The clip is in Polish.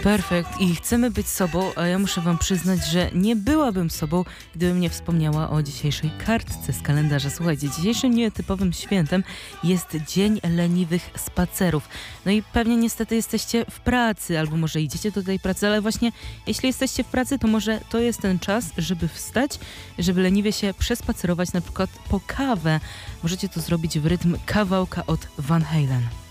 Perfekt i chcemy być sobą, a ja muszę wam przyznać, że nie byłabym sobą, gdybym nie wspomniała o dzisiejszej kartce z kalendarza. Słuchajcie, dzisiejszym nietypowym świętem jest Dzień Leniwych Spacerów. No i pewnie niestety jesteście w pracy, albo może idziecie do tej pracy, ale właśnie jeśli jesteście w pracy, to może to jest ten czas, żeby wstać, żeby leniwie się przespacerować na przykład po kawę. Możecie to zrobić w rytm kawałka od Van Halen.